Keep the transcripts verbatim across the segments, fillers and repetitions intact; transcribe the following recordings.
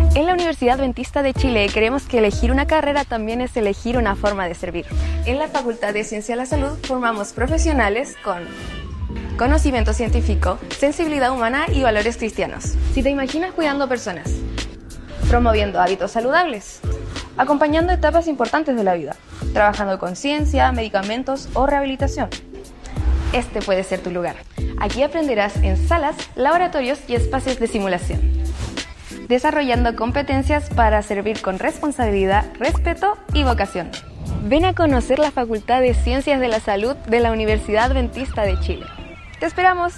En la Universidad Adventista de Chile creemos que elegir una carrera también es elegir una forma de servir. En la Facultad de Ciencia de la Salud formamos profesionales con conocimiento científico, sensibilidad humana y valores cristianos. Si te imaginas cuidando personas, promoviendo hábitos saludables, acompañando etapas importantes de la vida, trabajando con ciencia, medicamentos o rehabilitación, este puede ser tu lugar. Aquí aprenderás en salas, laboratorios y espacios de simulación, desarrollando competencias para servir con responsabilidad, respeto y vocación. Ven a conocer la Facultad de Ciencias de la Salud de la Universidad Adventista de Chile. ¡Te esperamos!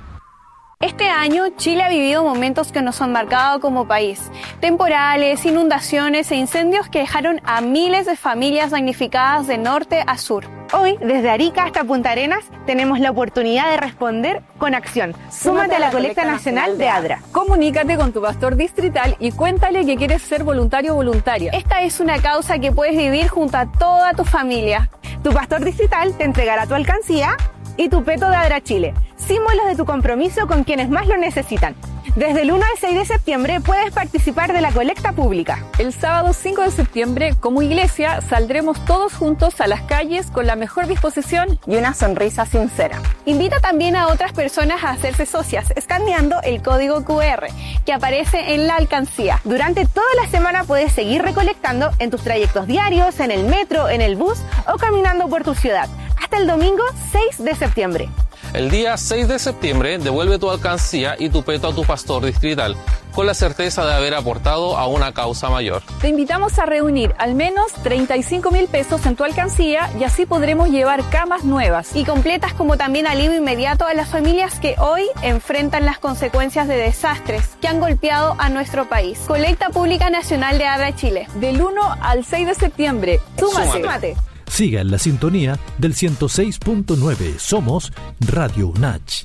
Este año Chile ha vivido momentos que nos han marcado como país. Temporales, inundaciones e incendios que dejaron a miles de familias damnificadas de norte a sur. Hoy, desde Arica hasta Punta Arenas, tenemos la oportunidad de responder con acción. Súmate a la colecta nacional de ADRA. Comunícate con tu pastor distrital y cuéntale que quieres ser voluntario o voluntaria. Esta es una causa que puedes vivir junto a toda tu familia. Tu pastor distrital te entregará tu alcancía y tu peto de ADRA Chile, símbolos de tu compromiso con quienes más lo necesitan. Desde el uno al seis de septiembre puedes participar de la colecta pública. El sábado cinco de septiembre, como iglesia, saldremos todos juntos a las calles con la mejor disposición y una sonrisa sincera. Invita también a otras personas a hacerse socias, escaneando el código cu erre que aparece en la alcancía. Durante toda la semana puedes seguir recolectando en tus trayectos diarios, en el metro, en el bus o caminando por tu ciudad. Hasta el domingo seis de septiembre. El día seis de septiembre devuelve tu alcancía y tu peto a tu pastor distrital, con la certeza de haber aportado a una causa mayor. Te invitamos a reunir al menos treinta y cinco mil pesos en tu alcancía y así podremos llevar camas nuevas y completas, como también alivio inmediato a las familias que hoy enfrentan las consecuencias de desastres que han golpeado a nuestro país. Colecta Pública Nacional de ADRA Chile. Del uno al seis de septiembre. ¡Súmate! ¡Súmate! Siga en la sintonía del ciento seis punto nueve. Somos Radio UNACH.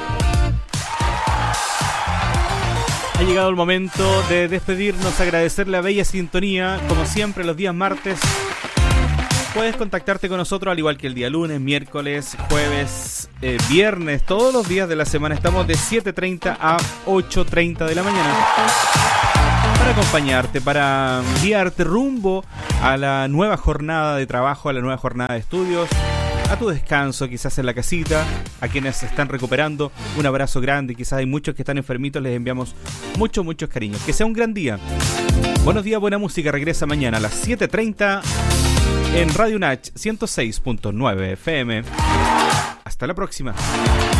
Ha llegado el momento de despedirnos, agradecer la bella sintonía. Como siempre, los días martes puedes contactarte con nosotros, al igual que el día lunes, miércoles, jueves, eh, viernes. Todos los días de la semana estamos de siete treinta a ocho treinta de la mañana para acompañarte, para guiarte rumbo a la nueva jornada de trabajo, a la nueva jornada de estudios, a tu descanso, quizás en la casita, a quienes se están recuperando, un abrazo grande. Quizás hay muchos que están enfermitos, les enviamos muchos, muchos cariños. Que sea un gran día. Buenos días, buena música, regresa mañana a las siete treinta en Radio UNACH ciento seis punto nueve F M. Hasta la próxima.